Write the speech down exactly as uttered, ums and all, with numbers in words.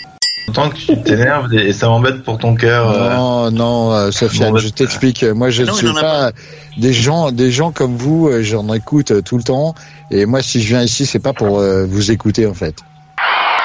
Tant que tu t'énerves et ça m'embête pour ton cœur. Non, euh... non, euh, Sofiane, bon, je t'explique. Moi, je ne suis pas, pas des gens, des gens comme vous. J'en écoute tout le temps. Et moi, si je viens ici, c'est pas pour euh, vous écouter en fait.